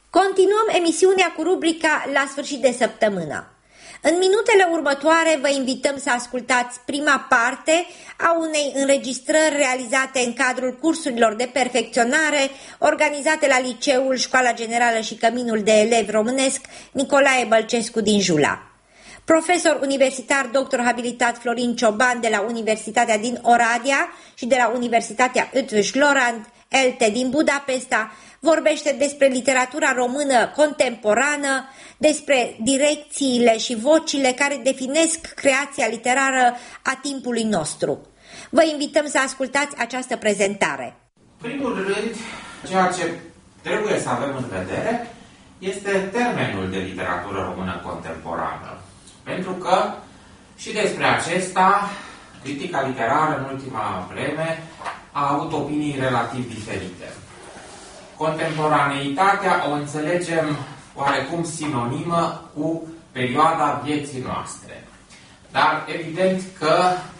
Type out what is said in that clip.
Continuăm emisiunea cu rubrica La sfârșit de săptămână. În minutele următoare vă invităm să ascultați prima parte a unei înregistrări realizate în cadrul cursurilor de perfecționare organizate la Liceul Școala Generală și Căminul de Elevi Românesc Nicolae Bălcescu din Jula. Profesor universitar doctor habilitat Florin Cioban de la Universitatea din Oradea și de la Universitatea Eötvös Loránd, ELTE din Budapesta, vorbește despre literatura română contemporană, despre direcțiile și vocile care definesc creația literară a timpului nostru. Vă invităm să ascultați această prezentare. În primul rând, ceea ce trebuie să avem în vedere este termenul de literatură română contemporană. Pentru că și despre acesta, critica literară în ultima vreme a avut opinii relativ diferite. Contemporaneitatea o înțelegem oarecum sinonimă cu perioada vieții noastre. Dar evident că